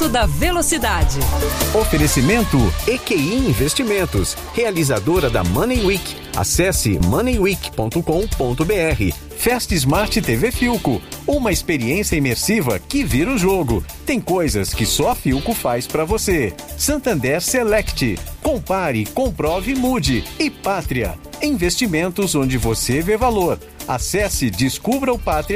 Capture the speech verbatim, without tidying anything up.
Banco da Velocidade. Oferecimento E Q I Investimentos, realizadora da Money Week. Acesse money week ponto com ponto b r. Fast Smart T V Filco, uma experiência imersiva que vira o jogo. Tem coisas que só a Filco faz pra você. Santander Select, compare, comprove, mude. E Pátria, investimentos onde você vê valor. Acesse Descubra o Pátria